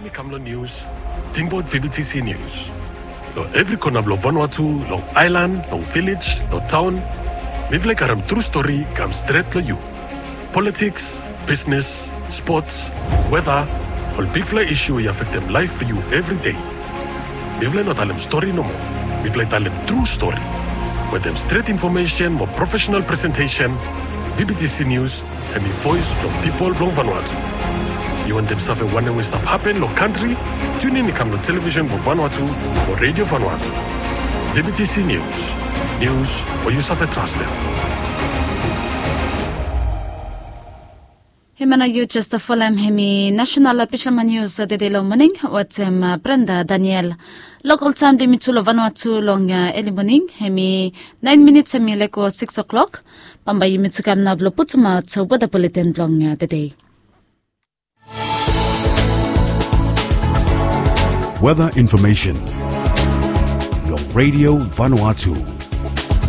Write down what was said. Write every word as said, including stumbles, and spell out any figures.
ni Kamlo News, think about V B T C News. Lo every corner of Vanuatu, long island, long village, long town, we've like a true story comes straight to you. Politics, business, sports, weather, all big fly issue will affect them life for you every day. We've like not tell them story no more. We've like tell them true story. With them straight information, more professional presentation, V B T C News, and the voice from people from Vanuatu. You want them suffer one way stop happen no country? Tune in to come to television for Vanuatu or radio Vanuatu. V B T C News. News where you suffer trust them. Himana you just a follow hemi national fisherman news the day long morning what's um, Brenda Daniel. Local time de mitulo Vanuatu long uh, early morning hemi nine minutes hemi leko six o'clock. Pamba you mitukam na blo putuma to weather bulletin long uh, the day. Weather information. Long Radio Vanuatu.